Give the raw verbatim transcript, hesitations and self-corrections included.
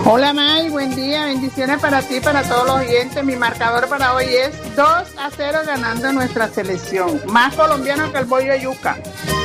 Hola May, buen día, bendiciones para ti, para todos los oyentes. Mi marcador para hoy es dos a cero ganando nuestra selección. Más colombiano que el bollo de yuca.